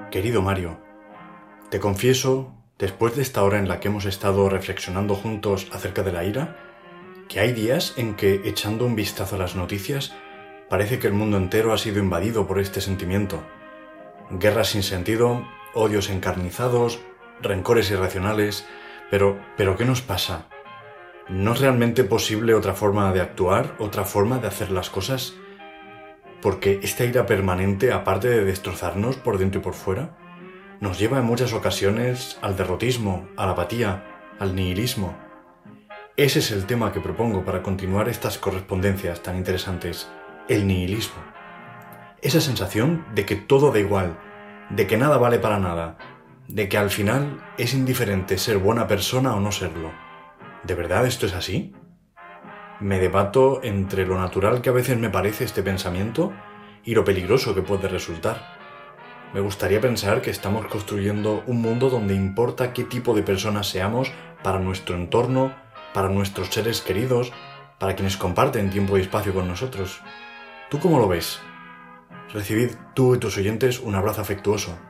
Querido Mario, te confieso, después de esta hora en la que hemos estado reflexionando juntos acerca de la ira, que hay días en que, echando un vistazo a las noticias, parece que el mundo entero ha sido invadido por este sentimiento. Guerras sin sentido, odios encarnizados, rencores irracionales. Pero ¿qué nos pasa? ¿No es realmente posible otra forma de actuar, otra forma de hacer las cosas? Porque esta ira permanente, aparte de destrozarnos por dentro y por fuera, nos lleva en muchas ocasiones al derrotismo, a la apatía, al nihilismo. Ese es el tema que propongo para continuar estas correspondencias tan interesantes, el nihilismo. Esa sensación de que todo da igual, de que nada vale para nada, de que al final es indiferente ser buena persona o no serlo. ¿De verdad esto es así? Me debato entre lo natural que a veces me parece este pensamiento y lo peligroso que puede resultar. Me gustaría pensar que estamos construyendo un mundo donde importa qué tipo de personas seamos para nuestro entorno, para nuestros seres queridos, para quienes comparten tiempo y espacio con nosotros. ¿Tú cómo lo ves? Recibid tú y tus oyentes un abrazo afectuoso.